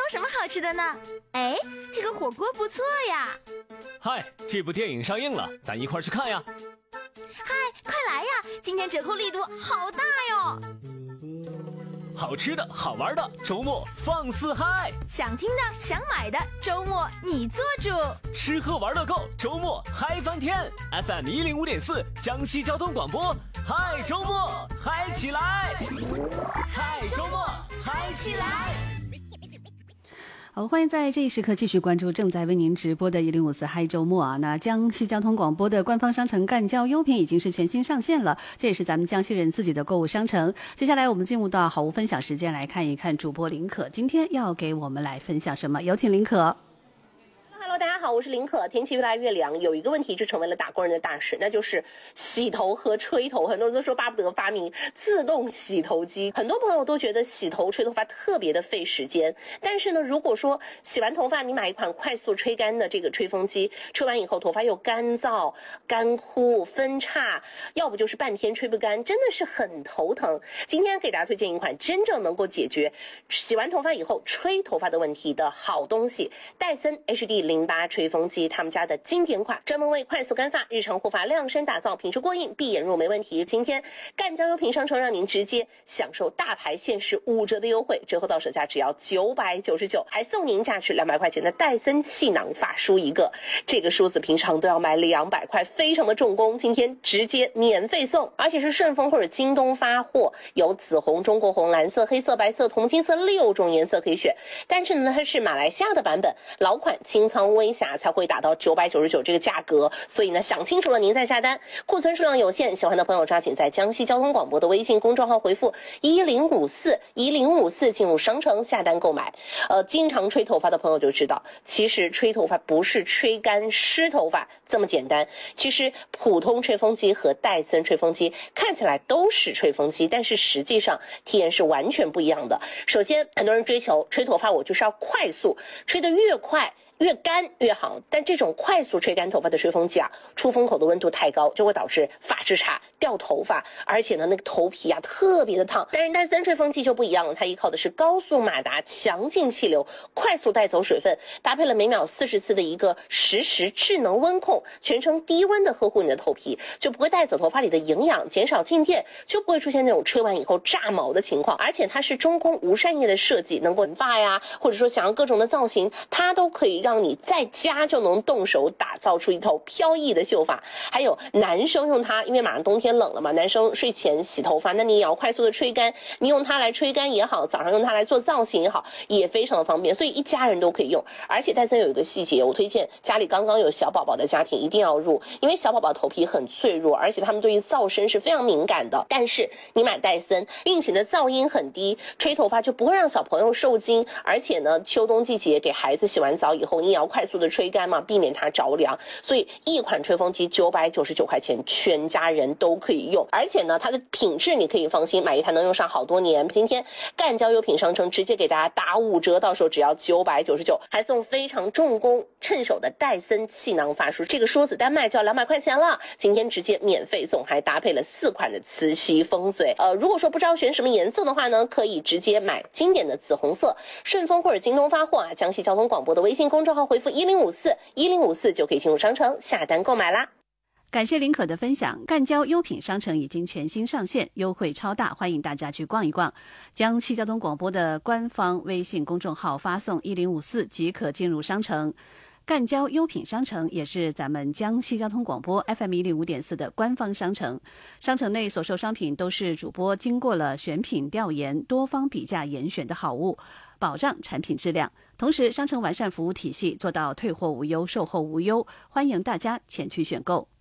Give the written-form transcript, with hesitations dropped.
什么好吃的呢？哎，这个火锅不错呀。 嗨，这部电影上映了，咱一块去看呀。 嗨，快来呀，今天折扣力度好大哟。 好吃的好玩的，周末放肆嗨。 想听的想买的，周末你做主。 吃喝玩乐购，周末嗨翻天。 FM 105.4江西交通广播，嗨周末嗨起来，嗨周末嗨起来。 好，欢迎在这一时刻继续关注正在为您直播的1054嗨周末啊！那江西交通广播的官方商城赣交优品已经是全新上线了，这也是咱们江西人自己的购物商城。接下来我们进入到好物分享时间，来看一看主播林可今天要给我们来分享什么，有请林可。 Hello， 大家好，我是林可。天气越来越凉，有一个问题就成为了打工人的大事，那就是洗头和吹头。很多人都说巴不得发明自动洗头机，很多朋友都觉得洗头吹头发特别的费时间。但是呢，如果说洗完头发你买一款快速吹干的这个吹风机，吹完以后头发又干燥、干枯、分叉，要不就是半天吹不干，真的是很头疼。今天给大家推荐一款真正能够解决洗完头发以后吹头发的问题的好东西——戴森 HD08吹风机，他们家的经典款，专门为快速干发、日常护发量身打造，品质过硬，闭眼入没问题。今天赣交优品商城让您直接享受大牌限时5折的优惠，折后到手价只要999，还送您价值200块钱的戴森气囊发梳一个。这个梳子平常都要买200块，非常的重工，今天直接免费送，而且是顺丰或者京东发货，有紫红、中国红、蓝色、黑色、白色、铜金色6种颜色可以选。但是呢，它是马来西亚的版本，老款清仓微瑕才会达到999这个价格，所以呢，想清楚了您再下单。库存数量有限，喜欢的朋友抓紧在江西交通广播的微信公众号回复1054进入商城下单购买。经常吹头发的朋友就知道，其实吹头发不是吹干湿头发这么简单。其实普通吹风机和戴森吹风机看起来都是吹风机，但是实际上体验是完全不一样的。首先，很多人追求吹头发我就是要快速，吹得越快越干越好，但这种快速吹干头发的吹风机啊，出风口的温度太高，就会导致发质差、掉头发，而且呢，那个头皮啊特别的烫。但是戴森吹风机就不一样了，它依靠的是高速马达、强劲气流，快速带走水分，搭配了每秒40次的一个实时智能温控，全程低温的呵护你的头皮，就不会带走头发里的营养，减少静电，就不会出现那种吹完以后炸毛的情况。而且它是中空无扇叶的设计，能够卷发呀，或者说想要各种的造型，它都可以让你在家就能动手打造出一头飘逸的秀发。还有男生用它，因为马上冬天冷了嘛，男生睡前洗头发，那你也要快速的吹干，你用它来吹干也好，早上用它来做造型也好，也非常的方便，所以一家人都可以用。而且戴森有一个细节，我推荐家里刚刚有小宝宝的家庭一定要入，因为小宝宝头皮很脆弱，而且他们对于噪声是非常敏感的。但是你买戴森，并且呢噪音很低，吹头发就不会让小朋友受惊，而且呢秋冬季节给孩子洗完澡以后，你也要快速的吹干嘛，避免它着凉。所以一款吹风机999块钱，全家人都可以用，而且呢它的品质你可以放心，买一台能用上好多年。今天赣交优品商城直接给大家打5折，到手只要999，还送非常重工趁手的戴森气囊发梳，这个梳子单卖就要200块钱了，今天直接免费送，还搭配了4款的磁吸风水。如果说不知道选什么颜色的话呢，可以直接买经典的紫红色，顺丰或者京东发货啊，江西交通广播的微信公众号回复1054就可以进入商城下单购买啦。 感谢林可的分享，赣交优品商城已经全新上线，优惠超大，欢迎大家去逛一逛。江西交通广播的官方微信公众号发送1054即可进入商城。赣交优品商城也是咱们江西交通广播 FM 105.4的官方商城，商城内所售商品都是主播经过了选品调研、多方比价严选的好物，保障产品质量。同时，商城完善服务体系，做到退货无忧、售后无忧，欢迎大家前去选购。